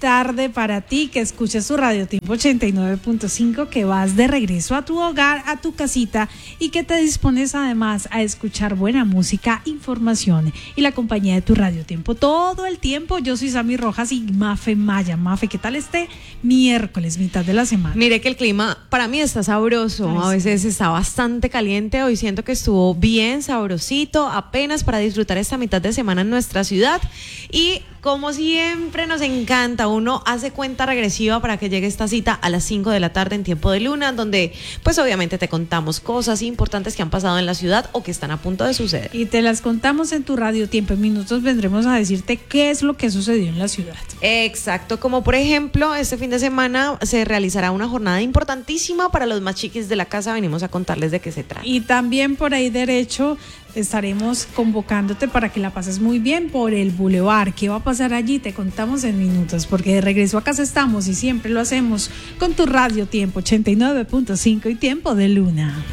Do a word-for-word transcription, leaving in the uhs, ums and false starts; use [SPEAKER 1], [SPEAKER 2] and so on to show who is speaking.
[SPEAKER 1] tarde para ti que escuchas tu Radio Tiempo ochenta y nueve punto cinco, que vas de regreso a tu hogar, a tu casita y que te dispones además a escuchar buena música, información y la compañía de tu Radio Tiempo todo el tiempo. Yo soy Sammy Rojas y Mafe Maya. Mafe, ¿qué tal este miércoles, mitad de la semana?
[SPEAKER 2] Mire que el clima para mí está sabroso. Ay, a veces sí. Está bastante caliente. Hoy siento que estuvo bien sabrosito, apenas para disfrutar esta mitad de semana en nuestra ciudad. Y como siempre nos encanta, uno hace cuenta regresiva para que llegue esta cita a las cinco de la tarde en Tiempo de Luna, donde pues obviamente te contamos cosas importantes que han pasado en la ciudad o que están a punto de suceder.
[SPEAKER 1] Y te las contamos en tu Radio Tiempo. En minutos vendremos a decirte qué es lo que sucedió en la ciudad.
[SPEAKER 2] Exacto, como por ejemplo, este fin de semana se realizará una jornada importantísima para los más chiquis de la casa. Venimos a contarles de qué se trata.
[SPEAKER 1] Y también por ahí derecho estaremos convocándote para que la pases muy bien por el Boulevard. ¿Qué va a pasar allí? Te contamos en minutos, porque de regreso a casa estamos y siempre lo hacemos con tu Radio Tiempo ochenta y nueve punto cinco y Tiempo de Luna.